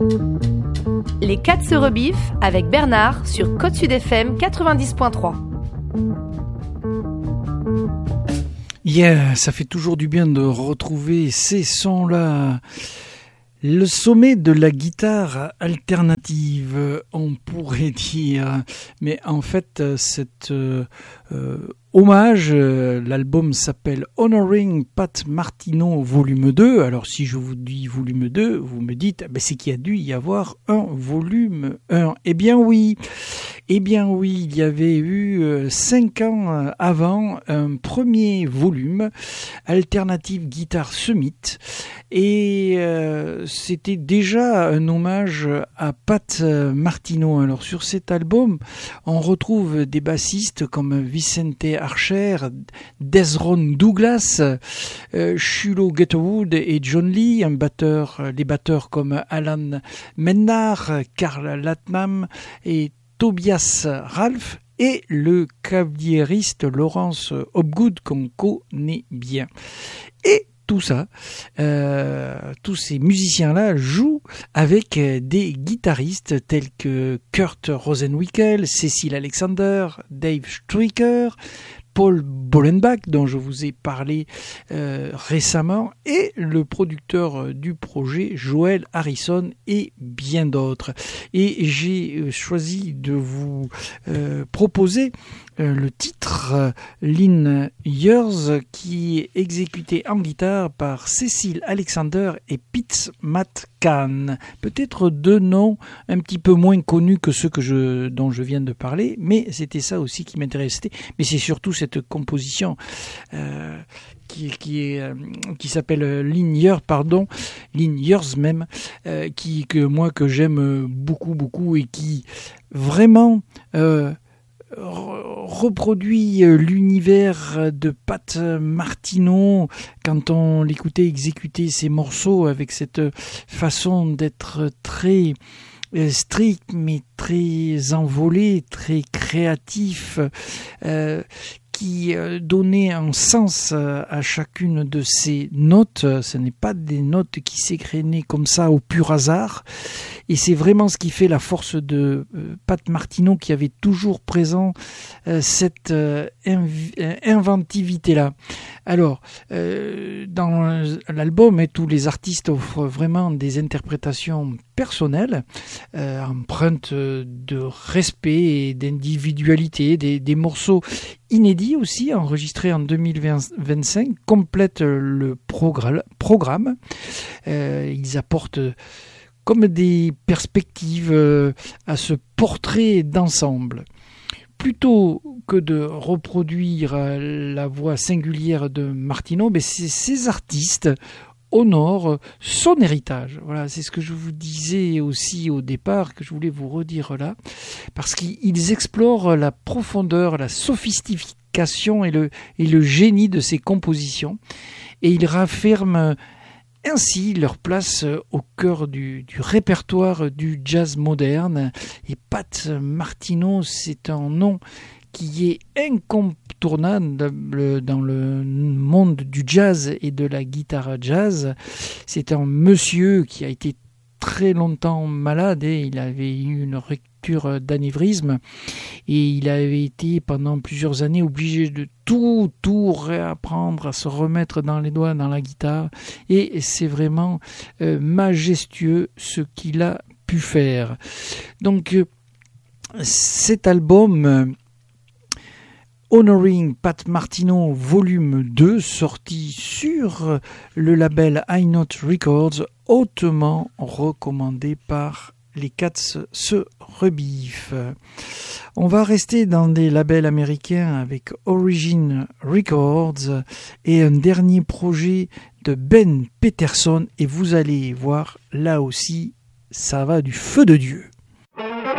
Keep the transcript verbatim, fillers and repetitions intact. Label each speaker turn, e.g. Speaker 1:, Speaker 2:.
Speaker 1: Les Cats se rebiffent avec Bernard sur Côte Sud F M quatre-vingt-dix point trois.
Speaker 2: Yeah, ça fait toujours du bien de retrouver ces sons-là. Le sommet de la guitare alternative, on pourrait dire. Mais en fait, cette euh, euh, hommage, euh, l'album s'appelle Honoring Pat Martino volume deux. Alors si je vous dis volume deux, vous me dites, ben, c'est qu'il y a dû y avoir un volume un. Eh bien oui, eh bien oui, il y avait eu euh, cinq ans avant un premier volume, Alternative Guitar Summit. Et euh, c'était déjà un hommage à Pat Martino. Alors sur cet album, on retrouve des bassistes comme Vicente Archer, Desron Douglas, euh, Shulo Getterwood et John Lee, un batteur, les batteurs comme Alan Mennar, Karl Latnam et Tobias Ralph, et le claviériste Laurence Hopgood qu'on connaît bien. Et tout ça, euh, tous ces musiciens-là jouent avec des guitaristes tels que Kurt Rosenwinkel, Cecil Alexander, Dave Stricker, Paul Bollenbach, dont je vous ai parlé euh, récemment, et le producteur du projet, Joel Harrison, et bien d'autres. Et j'ai choisi de vous euh, proposer euh, le titre euh, Lean Years, qui est exécuté en guitare par Cecil Alexander et Pete McCann. Peut-être deux noms un petit peu moins connus que ceux que je, dont je viens de parler, mais c'était ça aussi qui m'intéressait. Mais c'est surtout cette composition euh, qui, qui, est, euh, qui s'appelle Lean Years, pardon, Lean Years même, euh, qui, que moi que j'aime beaucoup, beaucoup et qui vraiment euh, reproduit l'univers de Pat Martino quand on l'écoutait exécuter ses morceaux avec cette façon d'être très strict mais très envolé, très créatif, euh, qui donnait un sens à chacune de ces notes. Ce n'est pas des notes qui s'égrenaient comme ça au pur hasard. Et c'est vraiment ce qui fait la force de euh, Pat Martino, qui avait toujours présent euh, cette euh, inv- inventivité-là. Alors, euh, dans l'album, et tous les artistes offrent vraiment des interprétations personnelles, euh, empreintes de respect et d'individualité, des, des morceaux inédits aussi, enregistrés en deux mille vingt-cinq, complètent le progr- programme. Euh, ils apportent comme des perspectives euh, à ce portrait d'ensemble. Plutôt que de reproduire la voix singulière de Martino, mais c'est ces artistes honorent son héritage. Voilà, c'est ce que je vous disais aussi au départ, que je voulais vous redire là, parce qu'ils explorent la profondeur, la sophistication et le, et le génie de ces compositions, et ils raffirment ainsi leur place au cœur du, du répertoire du jazz moderne. Et Pat Martino, c'est un nom qui est incontournable dans le monde du jazz et de la guitare jazz. C'est un monsieur qui a été très longtemps malade et il avait eu une rupture d'anévrisme et il avait été pendant plusieurs années obligé de tout, tout réapprendre, à se remettre dans les doigts dans la guitare, et c'est vraiment euh, majestueux ce qu'il a pu faire. Donc euh, cet album euh, Honoring Pat Martino volume deux, sorti sur le label High Note Records, hautement recommandé par les Cats se rebiffent. On va rester dans des labels américains avec Origin Records et un dernier projet de Ben Peterson, et vous allez voir, là aussi, ça va du feu de Dieu.